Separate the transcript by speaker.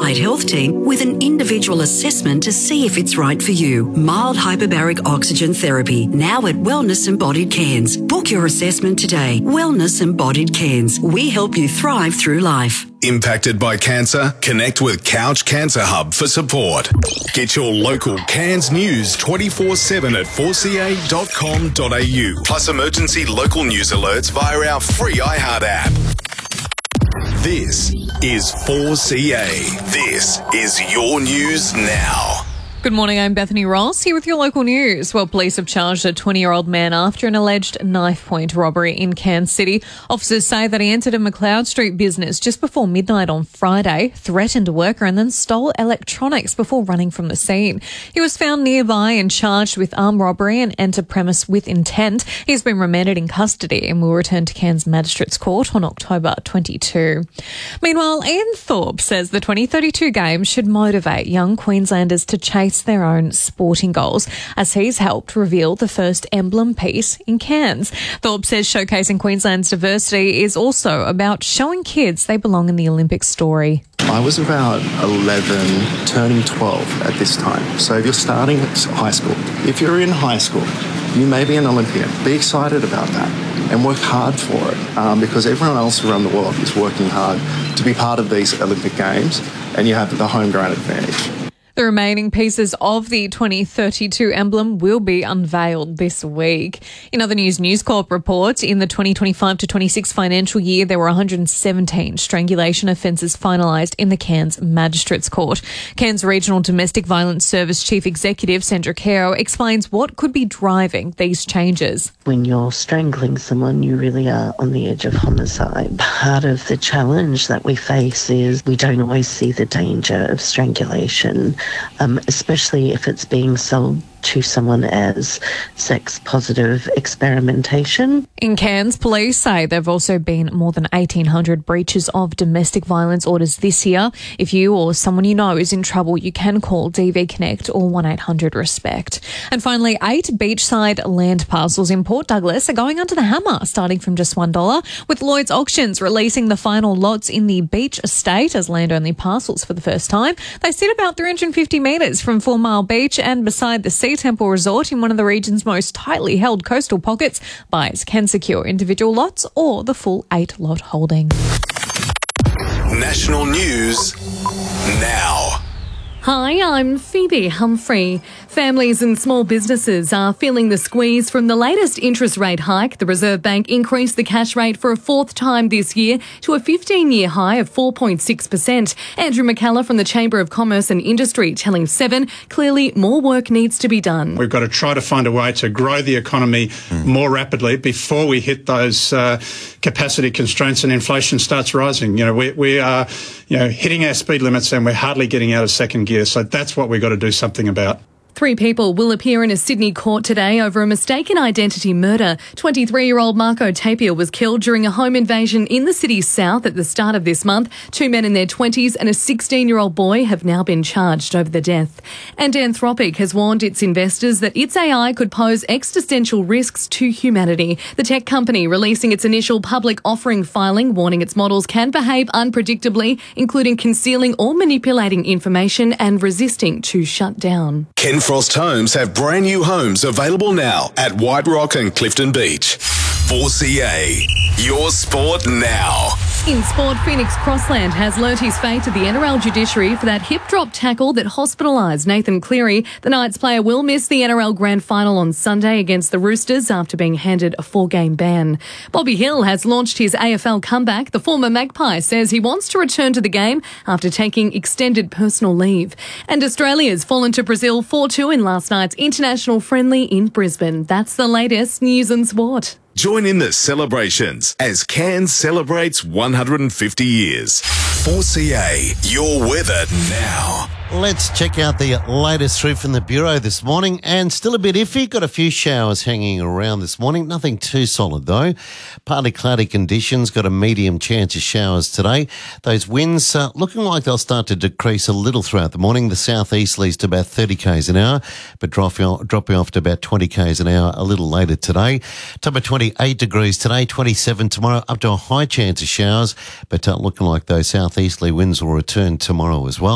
Speaker 1: Allied Health team with an individual assessment to see if it's right for you. Mild hyperbaric oxygen therapy, now at Wellness Embodied Cairns. Book your assessment today. Wellness Embodied Cairns. We help you thrive through life.
Speaker 2: Impacted by cancer? Connect with Couch Cancer Hub for support. Get your local Cairns news 24/7 at 4ca.com.au. Plus emergency local news alerts via our free iHeart app. This is 4CA. This is your news now.
Speaker 3: Good morning, I'm Bethany Ross, here with your local news. Well, police have charged a 20-year-old man after an alleged knife-point robbery in Cairns City. Officers say that he entered a McLeod Street business just before midnight on Friday, threatened a worker and then stole electronics before running from the scene. He was found nearby and charged with armed robbery and enter premise with intent. He's been remanded in custody and will return to Cairns Magistrates Court on October 22. Meanwhile, Ian Thorpe says the 2032 Games should motivate young Queenslanders to chase their own sporting goals, as he's helped reveal the first emblem piece in Cairns. Thorpe says showcasing Queensland's diversity is also about showing kids they belong in the Olympic story.
Speaker 4: I was about 11, turning 12 at this time. So if you're starting high school, if you're in high school, you may be an Olympian. Be excited about that and work hard for it, because everyone else around the world is working hard to be part of these Olympic Games, and you have the homegrown advantage.
Speaker 3: The remaining pieces of the 2032 emblem will be unveiled this week. In other news, News Corp reports in the 2025 to 26 financial year, there were 117 strangulation offences finalised in the Cairns Magistrates Court. Cairns Regional Domestic Violence Service Chief Executive Sandra Caro explains what could be driving these changes.
Speaker 5: When you're strangling someone, you really are on the edge of homicide. Part of the challenge that we face is we don't always see the danger of strangulation. Especially if it's being sold to someone as sex-positive experimentation.
Speaker 3: In Cairns, police say there have also been more than 1,800 breaches of domestic violence orders this year. If you or someone you know is in trouble, you can call DV Connect or 1-800-RESPECT. And finally, 8 beachside land parcels in Port Douglas are going under the hammer, starting from just $1, with Lloyd's Auctions releasing the final lots in the beach estate as land-only parcels for the first time. They sit about 350 metres from 4 Mile Beach and beside the Sea Temple Resort in one of the region's most tightly held coastal pockets. Buyers can secure individual lots or the full 8-lot holding.
Speaker 2: National news now.
Speaker 6: Hi, I'm Phoebe Humphrey. Families and small businesses are feeling the squeeze from the latest interest rate hike. The Reserve Bank increased the cash rate for a 4th time this year to a 15-year high of 4.6%. Andrew McCullough from the Chamber of Commerce and Industry telling Seven, clearly more work needs to be done.
Speaker 7: We've got to try to find a way to grow the economy more rapidly before we hit those capacity constraints and inflation starts rising. We are hitting our speed limits and we're hardly getting out of second gear. So that's what we've got to do something about.
Speaker 6: 3 people will appear in a Sydney court today over a mistaken identity murder. 23-year-old Marco Tapia was killed during a home invasion in the city's south at the start of this month. 2 men in their 20s and a 16-year-old boy have now been charged over the death. And Anthropic has warned its investors that its AI could pose existential risks to humanity. The tech company releasing its initial public offering filing, warning its models can behave unpredictably, including concealing or manipulating information and resisting to shut down.
Speaker 2: Ken Frost Homes have brand new homes available now at White Rock and Clifton Beach. 4CA, your sport now.
Speaker 6: In sport, Phoenix Crossland has learnt his fate at the NRL judiciary for that hip drop tackle that hospitalised Nathan Cleary. The Knights player will miss the NRL Grand Final on Sunday against the Roosters after being handed a 4-game ban. Bobby Hill has launched his AFL comeback. The former Magpie says he wants to return to the game after taking extended personal leave. And Australia's fallen to Brazil 4-2 in last night's international friendly in Brisbane. That's the latest news and sport.
Speaker 2: Join in the celebrations as Cairns celebrates 150 years. 4CA, your weather now.
Speaker 8: Let's check out the latest through from the Bureau this morning, and still a bit iffy. Got a few showers hanging around this morning. Nothing too solid though. Partly cloudy conditions. Got a medium chance of showers today. Those winds looking like they'll start to decrease a little throughout the morning. The southeasterlies to about 30 k's an hour, but dropping off to about 20 k's an hour a little later today. Top of 28 degrees today, 27 tomorrow, up to a high chance of showers, but looking like those southeasterly winds will return tomorrow as well.